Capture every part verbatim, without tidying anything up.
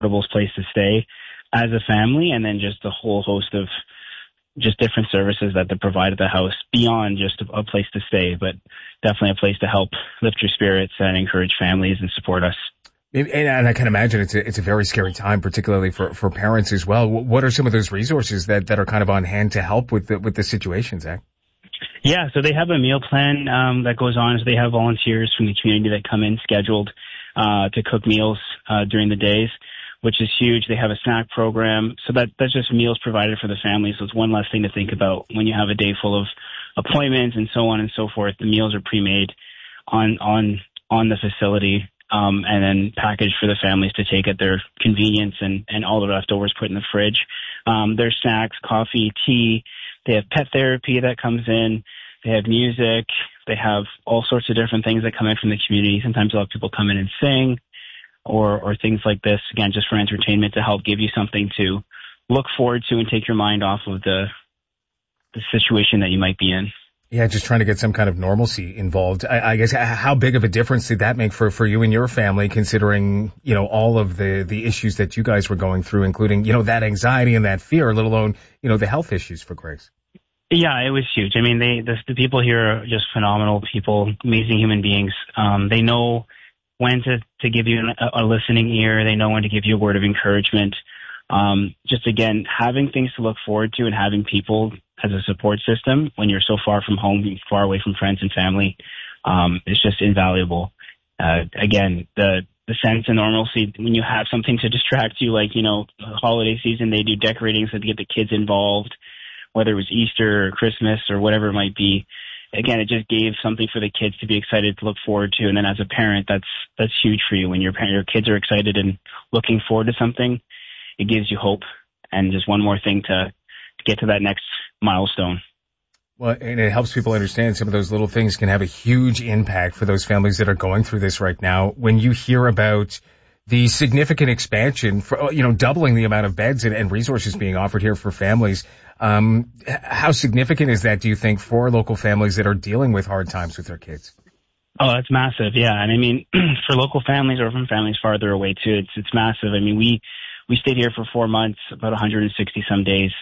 place to stay as a family, and then just a whole host of just different services that they provide at the house beyond just a, a place to stay, but definitely a place to help lift your spirits and encourage families and support us. And, and I can imagine it's a, it's a very scary time, particularly for, for parents as well. What are some of those resources that, that are kind of on hand to help with the, with the situation, Zach? Yeah, so they have a meal plan um, that goes on. So they have volunteers from the community that come in scheduled uh, to cook meals uh, during the days, which is huge. They have a snack program. So that that's just meals provided for the family. So it's one less thing to think about when you have a day full of appointments and so on and so forth. The meals are pre-made on on on the facility um, and then packaged for the families to take at their convenience, and, and all the leftovers put in the fridge. Um, there's snacks, coffee, tea. They have pet therapy that comes in. They have music. They have all sorts of different things that come in from the community. Sometimes a lot of people come in and sing or, or things like this, again, just for entertainment to help give you something to look forward to and take your mind off of the, the situation that you might be in. Yeah, just trying to get some kind of normalcy involved. I, I guess how big of a difference did that make for, for you and your family, considering, you know, all of the, the issues that you guys were going through, including, you know, that anxiety and that fear, let alone, you know, the health issues for Grace? Yeah, it was huge. I mean, they the, the people here are just phenomenal people, amazing human beings. Um, they know when to, to give you a, a listening ear. They know when to give you a word of encouragement. Um, just, again, having things to look forward to and having people as a support system when you're so far from home, far away from friends and family, um, is just invaluable. Uh, again, the the sense of normalcy when you have something to distract you, like, you know, holiday season, they do decorating so to get the kids involved, whether it was Easter or Christmas or whatever it might be. Again, it just gave something for the kids to be excited to look forward to. And then as a parent, that's that's huge for you. When your your kids are excited and looking forward to something, it gives you hope and just one more thing to, to get to that next milestone. Well, and it helps people understand some of those little things can have a huge impact for those families that are going through this right now. When you hear about the significant expansion, for, you know, doubling the amount of beds and, and resources being offered here for families, um, how significant is that, do you think, for local families that are dealing with hard times with their kids? Oh, that's massive. Yeah. And I mean, for local families or from families farther away too, it's, it's massive. I mean, we, we stayed here for four months, about one hundred sixty some days.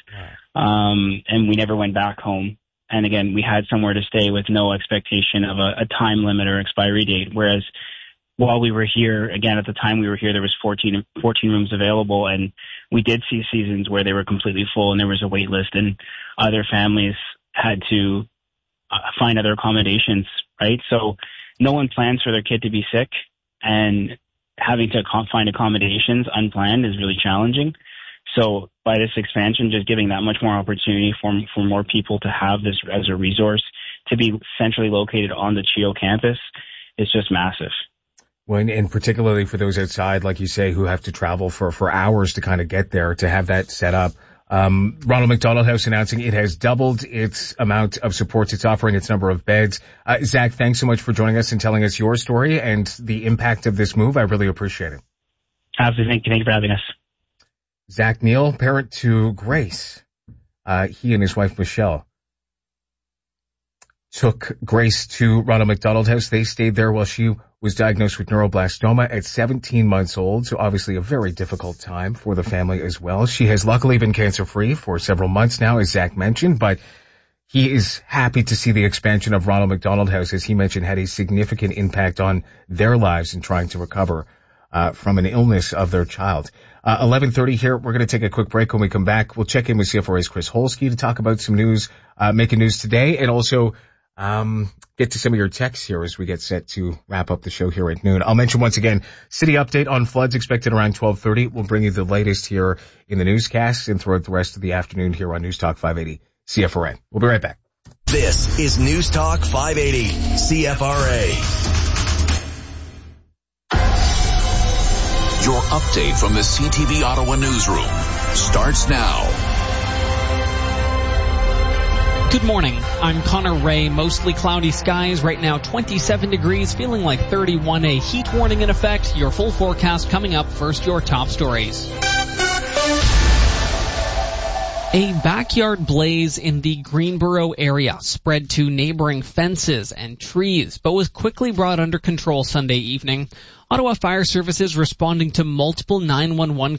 Um, and we never went back home. And again, we had somewhere to stay with no expectation of a, a time limit or expiry date. Whereas while we were here, again, at the time we were here, there was fourteen, fourteen rooms available, and we did see seasons where they were completely full and there was a wait list, and other families had to uh, find other accommodations, right? So no one plans for their kid to be sick, and having to find accommodations unplanned is really challenging. So by this expansion, just giving that much more opportunity for for more people to have this as a resource, to be centrally located on the CHEO campus, is just massive. Well, and, and particularly for those outside, like you say, who have to travel for, for hours to kind of get there, to have that set up. Um, Ronald McDonald House announcing it has doubled its amount of supports it's offering, its number of beds. Uh, Zach, thanks so much for joining us and telling us your story and the impact of this move. I really appreciate it. Absolutely. Thank you. Thank you for having us. Zach Neal, parent to Grace. Uh, he and his wife, Michelle, took Grace to Ronald McDonald House. They stayed there while she was diagnosed with neuroblastoma at seventeen months old. So obviously a very difficult time for the family as well. She has luckily been cancer-free for several months now, as Zach mentioned, but he is happy to see the expansion of Ronald McDonald House, as he mentioned, had a significant impact on their lives in trying to recover uh, from an illness of their child. Uh, eleven thirty here. We're going to take a quick break. When we come back, we'll check in with C F R A's Chris Holsky to talk about some news, uh, making news today, and also Um, get to some of your texts here as we get set to wrap up the show here at noon. I'll mention once again, city update on floods expected around twelve thirty. We'll bring you the latest here in the newscast and throughout the rest of the afternoon here on News Talk five eighty C F R A. We'll be right back. This is News Talk five eighty C F R A. Your update from the C T V Ottawa newsroom starts now. Good morning. I'm Connor Ray. Mostly cloudy skies. Right now twenty-seven degrees, feeling like thirty-one. A heat warning in effect. Your full forecast coming up. First, your top stories. A backyard blaze in the Greenboro area spread to neighboring fences and trees, but was quickly brought under control Sunday evening. Ottawa Fire Services responding to multiple nine one one